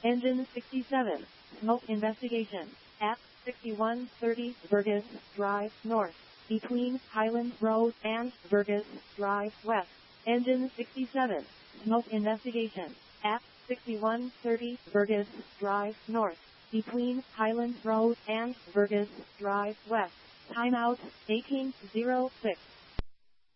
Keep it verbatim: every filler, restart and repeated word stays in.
Engine sixty-seven. Smoke investigation. At sixty-one thirty Burgess Drive North. Between Highland Road and Burgess Drive West. Engine sixty-seven. Smoke investigation. At sixty-one thirty Burgess Drive North. Between Highland Road and Burgess Drive West. Timeout eighteen oh six.